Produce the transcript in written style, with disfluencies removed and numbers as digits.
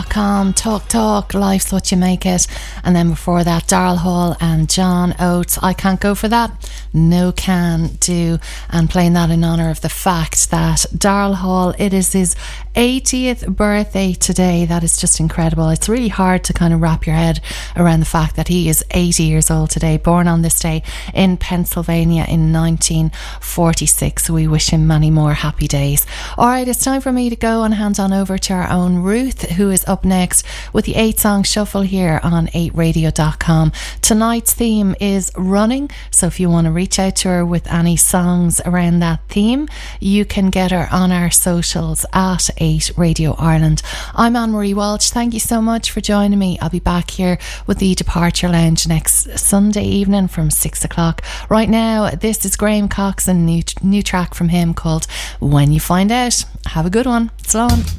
radio.com, talk, life's what you make it. And then before that, Daryl Hall and John Oates, I Can't Go For That, No Can Do. And playing that in honour of the fact that Daryl Hall, it is his 80th birthday today. That is just incredible. It's really hard to kind of wrap your head around the fact that he is 80 years old today, born on this day in Pennsylvania in 1946. So we wish him many more happy days. Alright, it's time for me to go and hand on over to our own Ruth, who is up next with the 8-song shuffle here on 8radio.com. Tonight's theme is running, so if you want to reach out to her with any songs around that theme, you can get her on our socials at 8 Radio Ireland. I'm Anne-Marie Walsh. Thank you so much for joining me. I'll be back here with the Departure Lounge next Sunday evening from 6 o'clock. Right now, this is Graham Coxon, new track from him called When You Find Out. Have a good one. Slán.